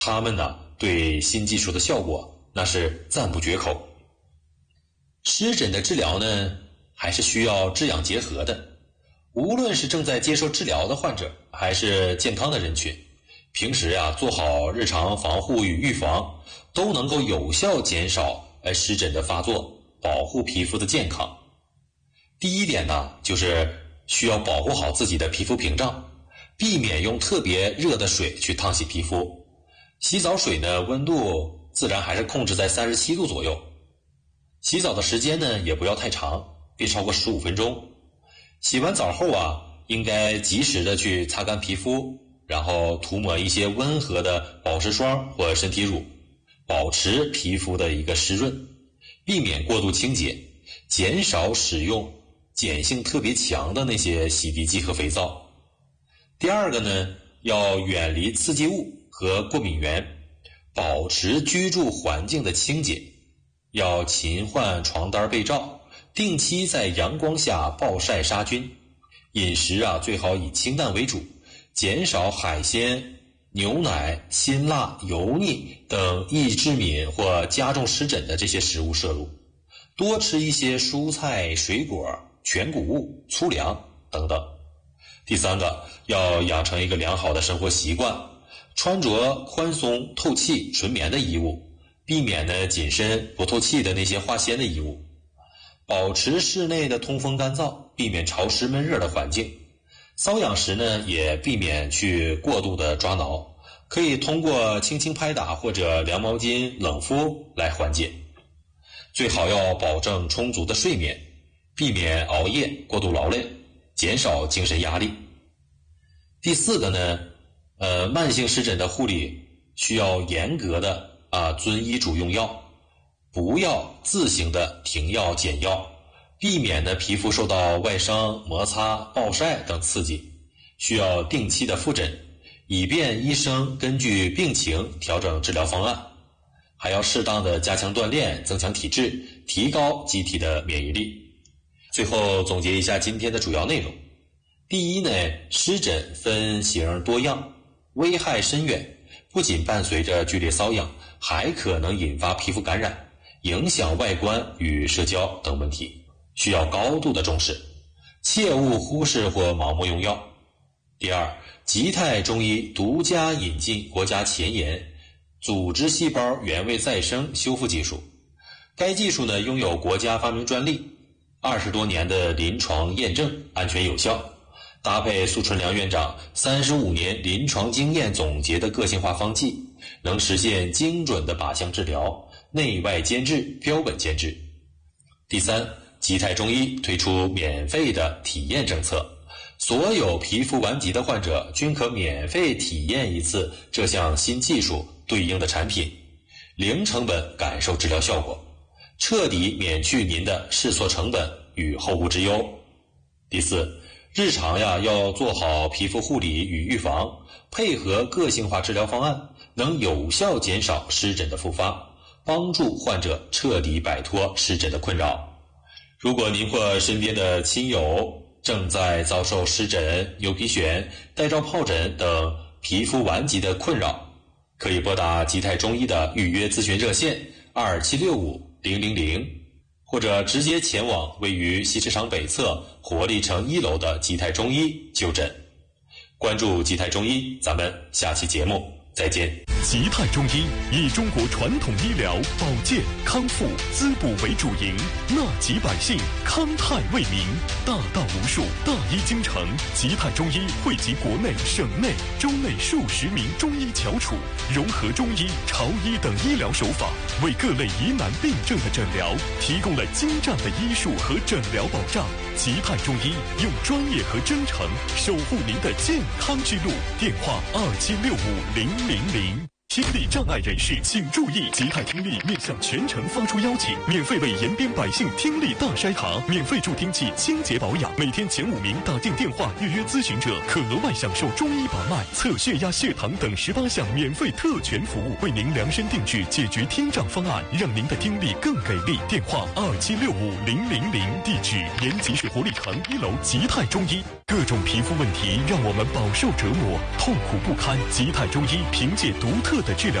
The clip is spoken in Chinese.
他们呢对新技术的效果那是赞不绝口。湿疹的治疗呢还是需要治养结合的，无论是正在接受治疗的患者还是健康的人群，平时做好日常防护与预防，都能够有效减少湿疹的发作，保护皮肤的健康。第一点呢，就是需要保护好自己的皮肤屏障，避免用特别热的水去烫洗皮肤。洗澡水呢，温度自然还是控制在37度左右。洗澡的时间呢，也不要太长，别超过15分钟。洗完澡后应该及时的去擦干皮肤，然后涂抹一些温和的保湿霜或身体乳，保持皮肤的一个湿润，避免过度清洁，减少使用碱性特别强的那些洗涤剂和肥皂。第二个呢，要远离刺激物和过敏源，保持居住环境的清洁，要勤换床单被罩，定期在阳光下暴晒杀菌。饮食最好以清淡为主，减少海鲜、牛奶、辛辣、油腻等易致敏或加重湿疹的这些食物摄入，多吃一些蔬菜、水果、全谷物、粗粮等等。第三个，要养成一个良好的生活习惯，穿着宽松、透气、纯棉的衣物，避免呢紧身不透气的那些化纤的衣物，保持室内的通风干燥，避免潮湿闷热的环境。瘙痒时呢，也避免去过度的抓挠，可以通过轻轻拍打或者凉毛巾冷敷来缓解。最好要保证充足的睡眠，避免熬夜、过度劳累，减少精神压力。第四个呢，慢性湿疹的护理需要严格的遵医嘱用药，不要自行的停药减药，避免呢皮肤受到外伤、摩擦、暴晒等刺激，需要定期的复诊，以便医生根据病情调整治疗方案。还要适当的加强锻炼，增强体质，提高机体的免疫力。最后总结一下今天的主要内容。第一呢，湿疹分型多样，危害深远，不仅伴随着剧烈瘙痒，还可能引发皮肤感染，影响外观与社交等问题，需要高度的重视，切勿忽视或盲目用药。第二，吉泰中医独家引进国家前沿组织细胞原位再生修复技术，该技术呢拥有国家发明专利，20多年的临床验证，安全有效，搭配苏纯良院长35年临床经验总结的个性化方剂，能实现精准的靶向治疗，内外兼治，标本兼治。第三，吉泰中医推出免费的体验政策，所有皮肤顽疾的患者均可免费体验一次这项新技术对应的产品，零成本感受治疗效果，彻底免去您的试错成本与后顾之忧。第四，日常要做好皮肤护理与预防，配合个性化治疗方案，能有效减少湿疹的复发，帮助患者彻底摆脱湿疹的困扰。如果您或身边的亲友正在遭受湿疹、牛皮癣、带状疱疹等皮肤顽疾的困扰，可以拨打吉泰中医的预约咨询热线2765-000，或者直接前往位于西市场北侧活力城1楼的吉泰中医就诊。关注吉泰中医，咱们下期节目再见。 吉泰中医以中国传统医疗保健康复滋补为主营，纳吉百姓，康泰为民，大道无数，大医精诚。吉泰中医汇集国内、省内、州内数十名中医翘楚，融合中医、潮医等医疗手法，为各类疑难病症的诊疗提供了精湛的医术和诊疗保障。吉泰中医用专业和真诚守护您的健康之路。电话2765-000。听力障碍人士请注意，吉泰听力面向全城发出邀请，免费为延边百姓听力大筛查，免费助听器清洁保养，每天前5名打进电话预约咨询者可额外享受中医把脉、测血压、血糖等18项免费特权服务，为您量身定制解决听障方案，让您的听力更给力。电话2765-000，地址延吉市活力城1楼吉泰中医。 各种皮肤问题让我们饱受折磨，痛苦不堪。吉泰中医凭借独特的治疗